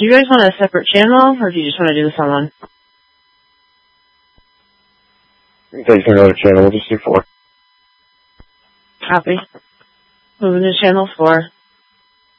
Do you guys want a separate channel, or do you just want to do this on one? You can take another channel. We'll just do 4. Copy. Moving to channel 4.